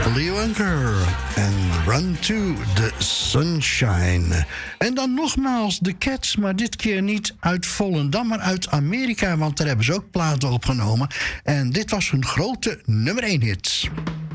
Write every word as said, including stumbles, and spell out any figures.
Leo Anker en Run to the Sunshine. En dan nogmaals de Cats, maar dit keer niet uit Volendam, maar uit Amerika, want daar hebben ze ook platen opgenomen. En dit was hun grote nummer één hit.